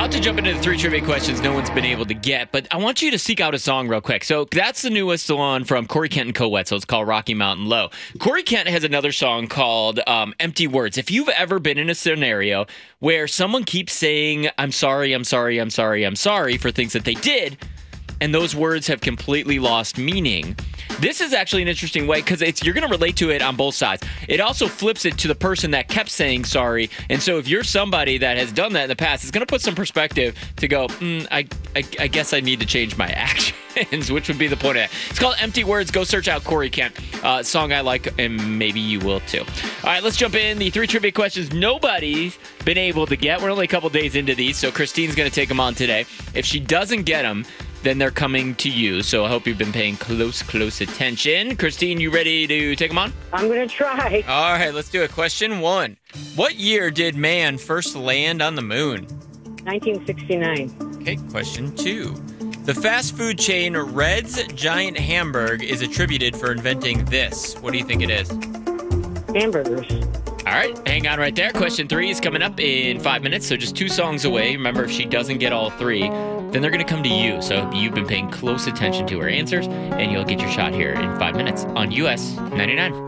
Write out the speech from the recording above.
About to jump into the 3 trivia questions no one's been able to get, but I want you to seek out a song real quick. So that's the newest one from Corey Kent and Co-Wetzel. It's called Rocky Mountain Low. Corey Kent has another song called Empty Words. If you've ever been in a scenario where someone keeps saying, I'm sorry, I'm sorry, I'm sorry, I'm sorry for things that they did, and those words have completely lost meaning, this is actually an interesting way because you're going to relate to it on both sides. It also flips it to the person that kept saying sorry. And so if you're somebody that has done that in the past, it's going to put some perspective to go, I guess I need to change my actions, which would be the point of it. It's called Empty Words. Go search out Corey Kent. Song I like, and maybe you will too. All right, let's jump in. The 3 trivia questions nobody's been able to get. We're only a couple days into these, so Christine's going to take them on today. If she doesn't get them, then they're coming to you. So I hope you've been paying close attention. Christine, you ready to take them on? I'm going to try. All right, let's do it. Question 1. What year did man first land on the moon? 1969. Okay, question 2. The fast food chain Red's Giant Hamburg is attributed for inventing this. What do you think it is? Hamburgers. All right, hang on right there. Question 3 is coming up in 5 minutes, so just 2 songs away. Remember, if she doesn't get all 3, then they're going to come to you. So you've been paying close attention to her answers, and you'll get your shot here in 5 minutes on US 99.